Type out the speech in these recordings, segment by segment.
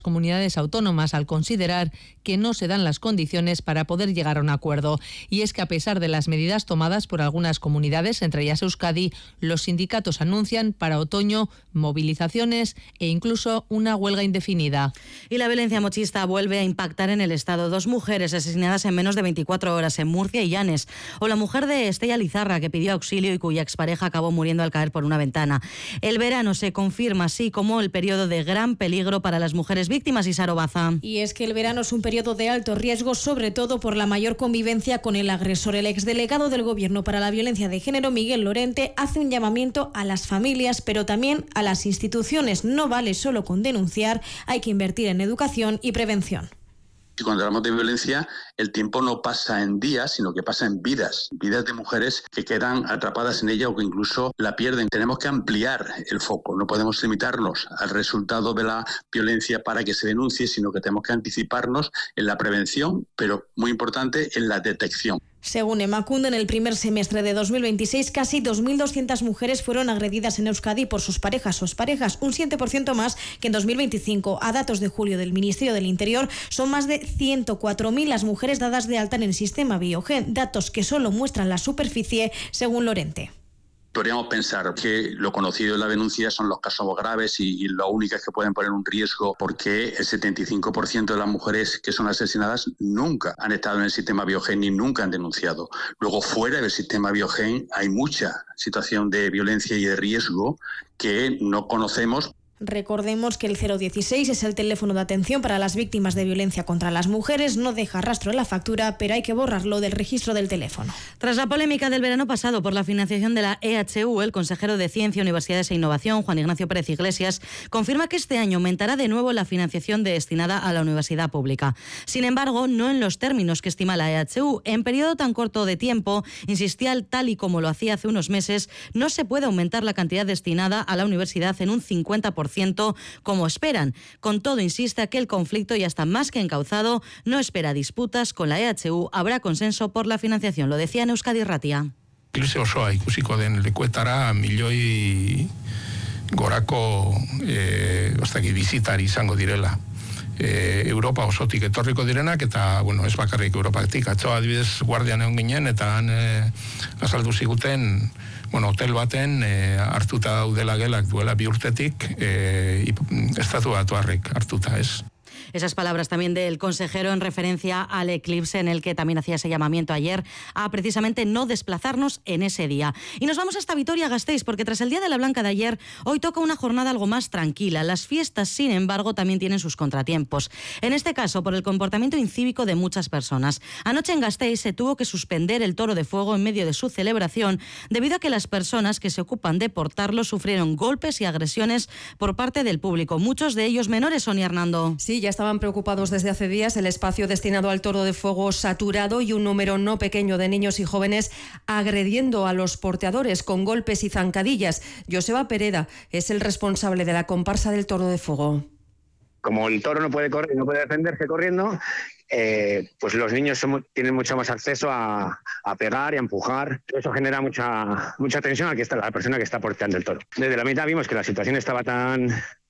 comunidades autónomas al considerar que no se dan las condiciones para poder llegar a un acuerdo. Y es que a pesar de las medidas tomadas por algunas comunidades, entre ellas Euskadi, los sindicatos anuncian para otoño movilizaciones e incluso una huelga indefinida. Y la violencia machista vuelve a impactar en el Estado. 2 mujeres asesinadas en menos de 24 horas en Murcia y Llanes. O la mujer de Estella Lizarra, que pidió auxilio y cuya expareja acabó muriendo al caer por una ventana. El verano se confirma así como el periodo de gran peligro para las mujeres víctimas. Y Sarobaza. Y es que el verano es un periodo de alto riesgo, sobre todo por la mayor convivencia con el agresor. El exdelegado del Gobierno para la Violencia de Género, Miguel Lorente, hace un llamamiento a las familias, pero también a las instituciones. No vale solo con denunciar, hay que invertir en educación y prevención. Y cuando hablamos de violencia, el tiempo no pasa en días, sino que pasa en vidas de mujeres que quedan atrapadas en ella o que incluso la pierden. Tenemos que ampliar el foco, no podemos limitarnos al resultado de la violencia para que se denuncie, sino que tenemos que anticiparnos en la prevención, pero muy importante, en la detección. Según Emakunde, en el primer semestre de 2026, casi 2.200 mujeres fueron agredidas en Euskadi por sus parejas o exparejas, un 7% más que en 2025. A datos de julio del Ministerio del Interior, son más de 104.000 las mujeres dadas de alta en el sistema Biogen, datos que solo muestran la superficie, según Lorente. Podríamos pensar que lo conocido de la denuncia son los casos graves y las únicas que pueden poner un riesgo, porque el 75% de las mujeres que son asesinadas nunca han estado en el sistema Biogen ni nunca han denunciado. Luego, fuera del sistema Biogen hay mucha situación de violencia y de riesgo que no conocemos. Recordemos que el 016 es el teléfono de atención para las víctimas de violencia contra las mujeres. No deja rastro en la factura, pero hay que borrarlo del registro del teléfono. Tras la polémica del verano pasado por la financiación de la EHU, el consejero de Ciencia, Universidades e Innovación, Juan Ignacio Pérez Iglesias, confirma que este año aumentará de nuevo la financiación destinada a la universidad pública. Sin embargo, no en los términos que estima la EHU. En periodo tan corto de tiempo, insistía tal y como lo hacía hace unos meses, no se puede aumentar la cantidad destinada a la universidad en un 50%, como esperan. Con todo, insiste que el conflicto ya está más que encauzado, no espera disputas con la EHU, habrá consenso por la financiación. Lo decía en Euskadi Irratia. Kluse osoa ikusiko den lekuetara milioi gorako bizitari izango direla. Europa osotik etorriko direnak, eta, ez bakarrik Europatik. Atzo adibidez guardian egon ginen, eta han azaldu ziguten, hotel baten hartuta daudela gelak duela 2 urtetik, estatu batuarrek hartuta, ez. Esas palabras también del consejero en referencia al eclipse, en el que también hacía ese llamamiento ayer a precisamente no desplazarnos en ese día. Y nos vamos hasta Vitoria-Gasteiz, porque tras el Día de la Blanca de ayer, hoy toca una jornada algo más tranquila. Las fiestas, sin embargo, también tienen sus contratiempos. En este caso, por el comportamiento incívico de muchas personas. Anoche en Gasteiz se tuvo que suspender el toro de fuego en medio de su celebración, debido a que las personas que se ocupan de portarlo sufrieron golpes y agresiones por parte del público. Muchos de ellos menores, Sonia Hernando. Sí, ya estaban preocupados desde hace días, el espacio destinado al toro de fuego saturado y un número no pequeño de niños y jóvenes agrediendo a los porteadores con golpes y zancadillas. Joseba Pereda es el responsable de la comparsa del toro de fuego. Como el toro no puede correr, no puede defenderse corriendo, pues los niños tienen mucho más acceso a pegar y a empujar. Eso genera mucha tensión a la persona que está porteando el toro. Desde la mitad vimos que la situación estaba tan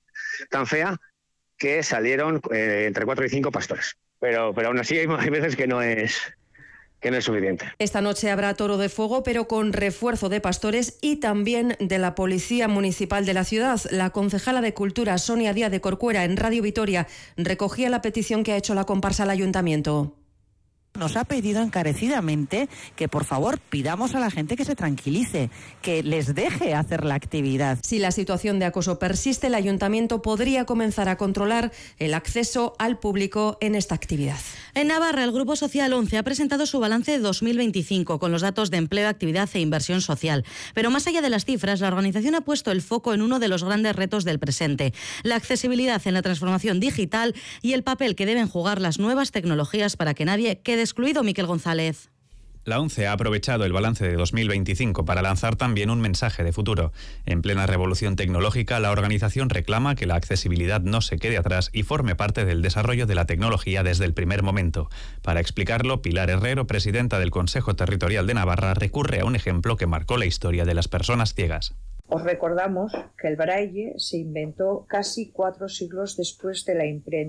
fea que salieron entre 4 y 5 pastores. Pero aún así hay veces que no es suficiente. Esta noche habrá toro de fuego, pero con refuerzo de pastores y también de la Policía Municipal de la ciudad. La concejala de Cultura, Sonia Díaz de Corcuera, en Radio Vitoria, recogía la petición que ha hecho la comparsa al Ayuntamiento. Nos ha pedido encarecidamente que por favor pidamos a la gente que se tranquilice, que les deje hacer la actividad. Si la situación de acoso persiste, el Ayuntamiento podría comenzar a controlar el acceso al público en esta actividad. En Navarra, el Grupo Social 11 ha presentado su balance de 2025 con los datos de empleo, actividad e inversión social. Pero más allá de las cifras, la organización ha puesto el foco en uno de los grandes retos del presente: la accesibilidad en la transformación digital y el papel que deben jugar las nuevas tecnologías para que nadie quede excluido. Miquel González. La ONCE ha aprovechado el balance de 2025 para lanzar también un mensaje de futuro. En plena revolución tecnológica, la organización reclama que la accesibilidad no se quede atrás y forme parte del desarrollo de la tecnología desde el primer momento. Para explicarlo, Pilar Herrero, presidenta del Consejo Territorial de Navarra, recurre a un ejemplo que marcó la historia de las personas ciegas. Os recordamos que el braille se inventó casi 4 siglos después de la imprenta.